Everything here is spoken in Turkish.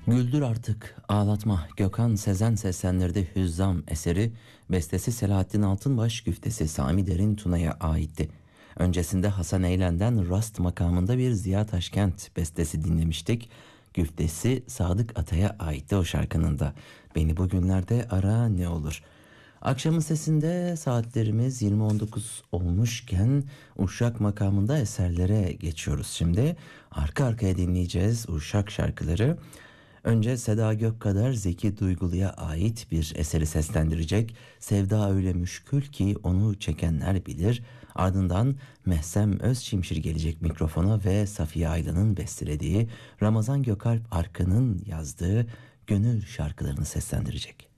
Güldür artık ağlatma Gökhan Sezen seslendirdi Hüzzam eseri, bestesi Selahattin Altınbaş, güftesi Sami Derin Tuna'ya aitti. Öncesinde Hasan Eylen'den Rast makamında bir Ziya Taşkent bestesi dinlemiştik. Güftesi Sadık Atay'a aitti o şarkının da. Beni bugünlerde ara ne olur. Akşamın sesinde saatlerimiz 20.19 olmuşken Uşak makamında eserlere geçiyoruz şimdi. Arka arkaya dinleyeceğiz Uşak şarkıları. Önce Seda Gökkader Zeki Duygulu'ya ait bir eseri seslendirecek. Sevda öyle müşkül ki onu çekenler bilir. Ardından Mehsem Özçimşir gelecek mikrofona ve Safiye Aylan'ın bestelediği, Ramazan Gökalp Arkan'ın yazdığı Gönül şarkılarını seslendirecek.